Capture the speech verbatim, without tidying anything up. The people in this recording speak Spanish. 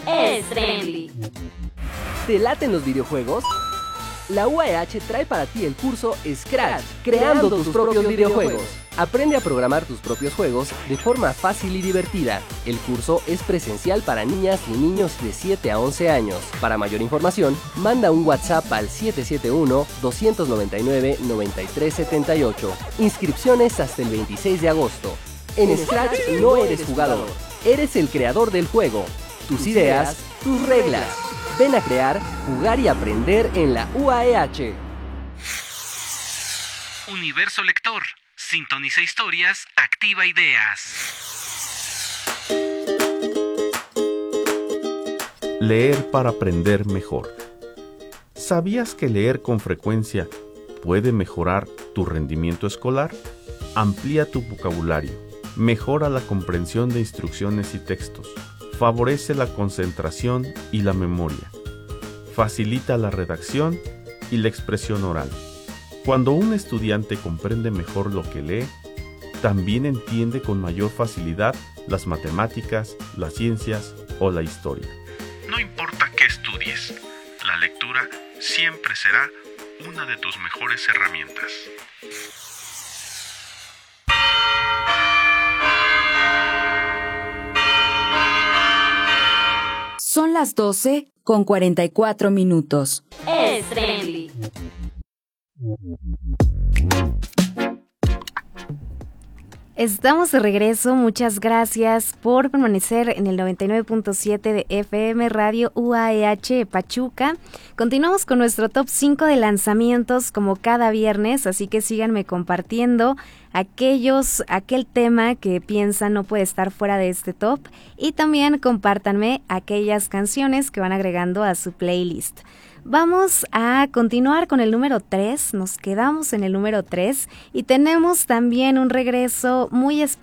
es Trendy. ¿Te laten los videojuegos? La U A E H trae para ti el curso Scratch, creando tus propios videojuegos. Aprende a programar tus propios juegos de forma fácil y divertida. El curso es presencial para niñas y niños de siete a once años. Para mayor información, manda un WhatsApp al siete siete uno, dos nueve nueve, nueve tres siete ocho. Inscripciones hasta el veintiséis de agosto. En Scratch no eres jugador, eres el creador del juego. Tus ideas, tus reglas. Ven a crear, jugar y aprender en la U A E H. Universo Lector. Sintoniza historias, activa ideas. Leer para aprender mejor. ¿Sabías que leer con frecuencia puede mejorar tu rendimiento escolar? Amplía tu vocabulario, mejora la comprensión de instrucciones y textos, favorece la concentración y la memoria, facilita la redacción y la expresión oral. Cuando un estudiante comprende mejor lo que lee, también entiende con mayor facilidad las matemáticas, las ciencias o la historia. No importa qué estudies, la lectura siempre será una de tus mejores herramientas. Son las doce con cuarenta y cuatro minutos. Es Trendy. Estamos de regreso, muchas gracias por permanecer en el noventa y nueve punto siete de F M Radio U A E H Pachuca. Continuamos con nuestro top cinco de lanzamientos como cada viernes, así que síganme compartiendo aquellos, aquel tema que piensan no puede estar fuera de este top y también compártanme aquellas canciones que van agregando a su playlist. Vamos a continuar con el número tres, nos quedamos en el número tres y tenemos también un regreso muy especial.